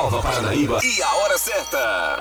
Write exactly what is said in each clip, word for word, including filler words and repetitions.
Nova Paranaíba e a hora certa.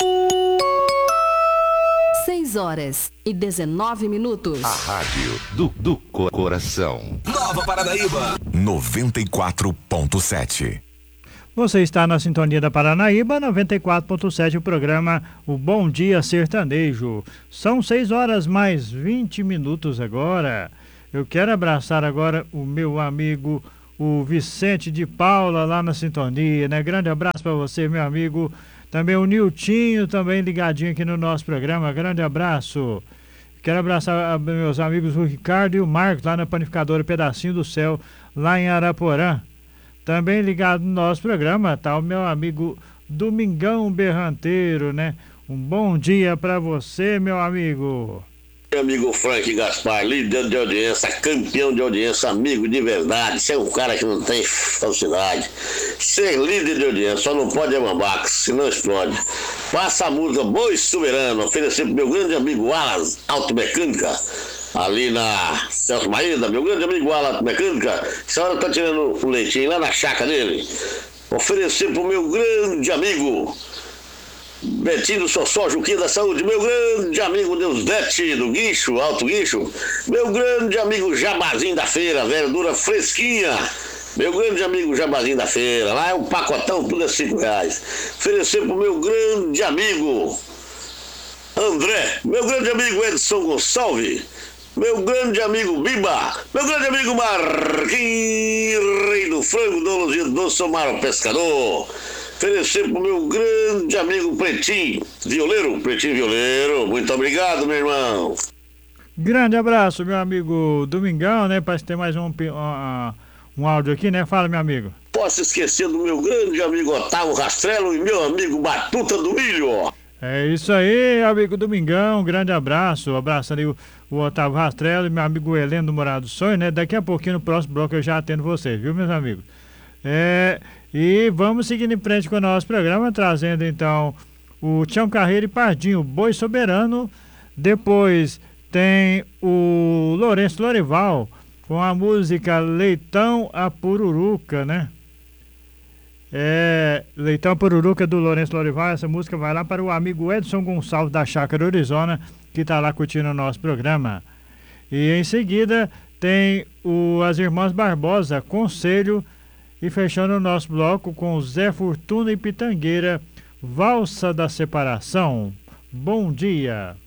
seis horas e dezenove minutos. A rádio do, do coração. Nova Paranaíba noventa e quatro ponto sete. Você está na sintonia da Paranaíba, noventa e quatro ponto sete, o programa O Bom Dia Sertanejo. São seis horas mais vinte minutos agora. Eu quero abraçar agora o meu amigo, o Vicente de Paula, lá na sintonia, né? Grande abraço para você, meu amigo. Também o Niltinho, também ligadinho aqui no nosso programa. Grande abraço. Quero abraçar meus amigos o Ricardo e o Marcos, lá na panificadora Pedacinho do Céu, lá em Araporã. Também ligado no nosso programa tá o meu amigo Domingão Berranteiro, né? Um bom dia para você, meu amigo. Meu amigo Frank Gaspar, líder de audiência, campeão de audiência, amigo de verdade. Você é um cara que não tem falsidade. Ser líder de audiência só não pode é mambaca, senão explode. Passa a música Boi Soberano, oferecer pro meu grande amigo Alas Automecânica, ali na Celso Maída, meu grande amigo Alas Automecânica. Essa hora tá tirando o leitinho lá na chácara dele. Oferecer pro meu grande amigo Betinho Sossó, Juquinha da Saúde, meu grande amigo Deusdete do Guincho, Alto Guincho, meu grande amigo Jabazinho da Feira, verdura fresquinha, meu grande amigo Jabazinho da Feira, lá é um pacotão, tudo é cinco reais. Oferecer pro meu grande amigo André, meu grande amigo Edson Gonçalves, meu grande amigo Biba, meu grande amigo Marquinhos, Rei do Frango, dono do Somar Pescador. Oferecer pro meu grande amigo Pretinho Violeiro, Pretinho Violeiro, muito obrigado, meu irmão. Grande abraço, meu amigo Domingão, né? Parece que tem mais um, um, um áudio aqui, né? Fala, meu amigo. Posso esquecer do meu grande amigo Otávio Rastrello e meu amigo Batuta do Milho. É isso aí, amigo Domingão, grande abraço, abraço ali o, o Otávio Rastrello e meu amigo Heleno do Morado do Sonho, né? Daqui a pouquinho no próximo bloco eu já atendo vocês, viu, meus amigos? É... E vamos seguindo em frente com o nosso programa, trazendo então o Tião Carreiro e Pardinho, Boi Soberano. Depois tem o Lourenço Lorival com a música Leitão a Pururuca, né? É, Leitão a Pururuca do Lourenço Lorival. Essa música vai lá para o amigo Edson Gonçalves da Chácara Arizona, que está lá curtindo o nosso programa. E em seguida tem o As Irmãs Barbosa, Conselho. E fechando o nosso bloco com Zé Fortuna e Pitangueira, Valsa da Separação. Bom dia.